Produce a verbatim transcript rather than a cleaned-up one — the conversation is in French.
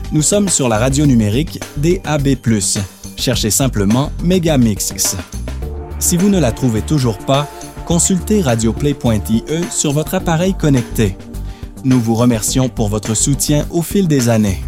Nous sommes sur la radio numérique D A B plus. Cherchez simplement Megamix. Si vous ne la trouvez toujours pas, consultez radioplay point I E sur votre appareil connecté. Nous vous remercions pour votre soutien au fil des années.